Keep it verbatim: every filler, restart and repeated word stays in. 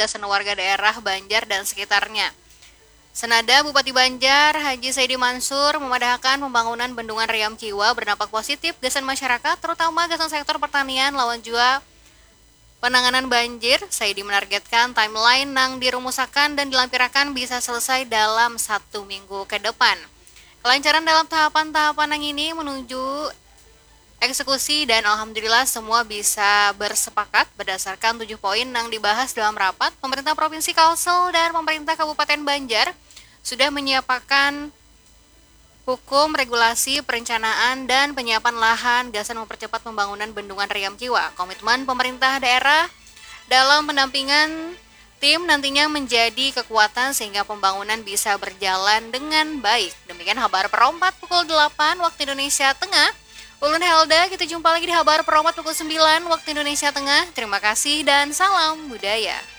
gasan warga daerah Banjar dan sekitarnya. Senada Bupati Banjar, Haji Saidi Mansur, memadahkan pembangunan bendungan Riam Kiwa berdampak positif gasan masyarakat, terutama gasan sektor pertanian lawan jua penanganan banjir. Saidi menargetkan timeline yang dirumusakan dan dilampirkan bisa selesai dalam satu minggu ke depan. Kelancaran dalam tahapan-tahapan yang ini menuju eksekusi dan alhamdulillah semua bisa bersepakat berdasarkan tujuh poin yang dibahas dalam rapat. Pemerintah Provinsi Kalsel dan pemerintah Kabupaten Banjar sudah menyiapkan hukum, regulasi, perencanaan, dan penyiapan lahan gasan mempercepat pembangunan bendungan Riam Kiwa. Komitmen pemerintah daerah dalam pendampingan tim nantinya menjadi kekuatan sehingga pembangunan bisa berjalan dengan baik. Demikian Habar Perompat pukul delapan waktu Indonesia Tengah. Ulun Helda, kita jumpa lagi di Habar Perompat pukul sembilan waktu Indonesia Tengah. Terima kasih dan salam budaya.